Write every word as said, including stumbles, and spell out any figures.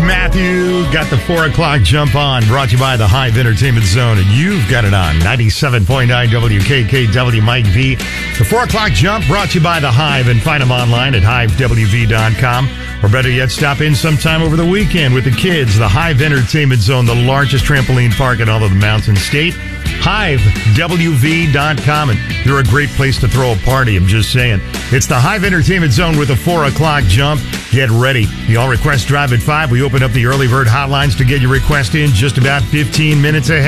Matthew. Got the four o'clock jump on, brought to you by the Hive Entertainment Zone, and you've got it on ninety-seven point nine W K K W Mike V. The four o'clock jump brought to you by the Hive, and find them online at hive w v dot com. Or better yet, stop in sometime over the weekend with the kids. The Hive Entertainment Zone, the largest trampoline park in all of the Mountain State. hive w v dot com, and they're a great place to throw a party, I'm just saying. It's the Hive Entertainment Zone with a four o'clock jump. Get ready. The All Request Drive at five. We open up the early bird hotlines to get your request in just about fifteen minutes ahead.